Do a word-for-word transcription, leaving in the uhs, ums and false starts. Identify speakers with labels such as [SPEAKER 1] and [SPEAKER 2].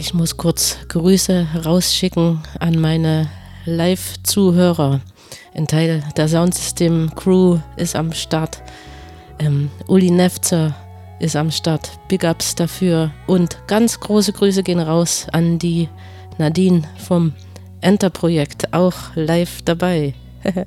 [SPEAKER 1] Ich muss kurz Grüße rausschicken an meine Live-Zuhörer. Ein Teil der Soundsystem-Crew ist am Start. Ähm, Uli Nefzer ist am Start. Big Ups dafür. Und ganz große Grüße gehen raus an die Nadine vom Enter-Projekt, auch live dabei.